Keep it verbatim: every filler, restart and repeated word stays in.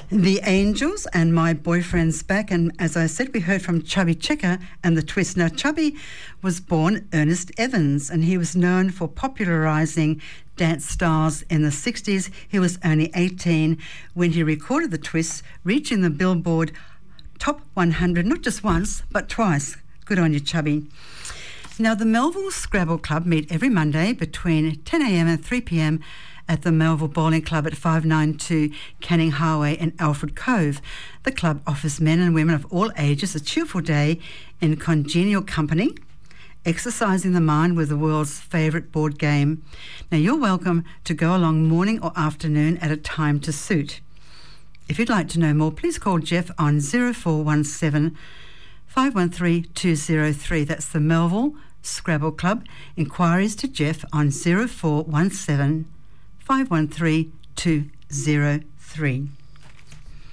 The Angels and My Boyfriend's Back, and as I said, we heard from Chubby Checker and the Twist. Now, Chubby was born Ernest Evans, and he was known for popularising dance styles in the sixties. He was only eighteen when he recorded the Twist, reaching the Billboard Top one hundred, not just once, but twice. Good on you, Chubby. Now, the Melville Scrabble Club meet every Monday between ten a.m. and three p.m. at the Melville Bowling Club at five ninety-two Canning Highway in Alfred Cove. The club offers men and women of all ages a cheerful day in congenial company, exercising the mind with the world's favourite board game. Now, you're welcome to go along morning or afternoon at a time to suit. If you'd like to know more, please call Jeff on zero four one seven, five one three, two zero three. That's the Melville Scrabble Club. Inquiries to Jeff on zero four one seven, five one three, two zero three.